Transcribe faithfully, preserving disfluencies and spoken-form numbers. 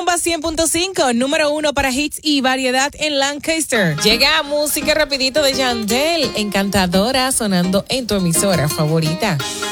Rumba cien punto cinco, número uno para hits y variedad en Lancaster. Llega música rapidito de Yandel, encantadora, sonando en tu emisora favorita.